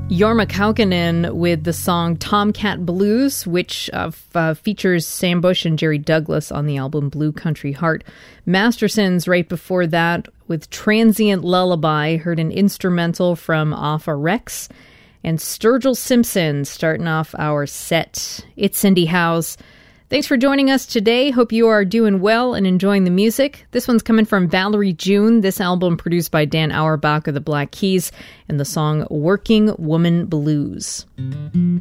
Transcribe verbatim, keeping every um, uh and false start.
Jorma Kaukonen with the song Tomcat Blues, which uh, f- uh, features Sam Bush and Jerry Douglas on the album Blue Country Heart. Mastersons right before that with Transient Lullaby, heard an instrumental from Alpha Rex. And Sturgill Simpson starting off our set. It's Cindy Howes. Thanks for joining us today. Hope you are doing well and enjoying the music. This one's coming from Valerie June. This album produced by Dan Auerbach of the Black Keys and the song Working Woman Blues. Mm-hmm.